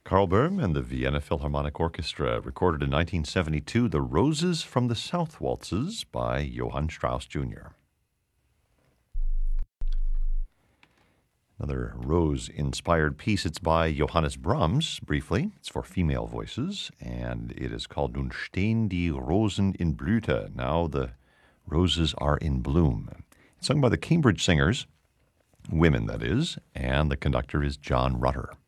Carl Böhm and the Vienna Philharmonic Orchestra recorded in 1972 The Roses from the South Waltzes by Johann Strauss Jr. Another rose-inspired piece. It's by Johannes Brahms, briefly. It's for female voices, and it is called Nun stehen die Rosen in Blüte. Now the roses are in bloom. It's sung by the Cambridge Singers, women that is, and the conductor is John Rutter.